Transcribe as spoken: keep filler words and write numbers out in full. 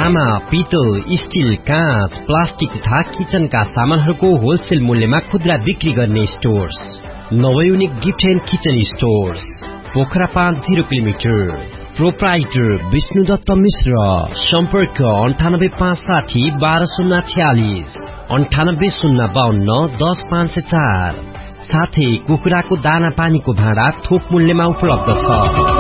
तामा, पितल, स्टील, काँच, प्लास्टिक तथा किचनका सामानहरूको होलसेल मूल्यमा खुद्रा बिक्री गर्ने stores नवयुनिक gift and kitchen stores, Pokhara पाँच जिरो किलोमिटर। प्रोप्राइटर विष्णुदत्त मिश्र। सम्पर्क अन्ठानब्बे पाँच साठी बाह्र शून्य छ्यालिस, अन्ठानब्बे शून्य बाहन्न दस पाँच सय चार। साथै कुखुराको दाना पानीको भाँडा थोक मूल्यमा उपलब्ध छ।